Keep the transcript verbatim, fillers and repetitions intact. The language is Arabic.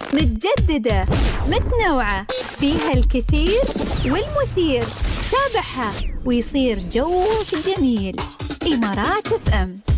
متجددة، متنوعة، فيها الكثير والمثير. تابعها ويصير جوك جميل. إمارات اف ام.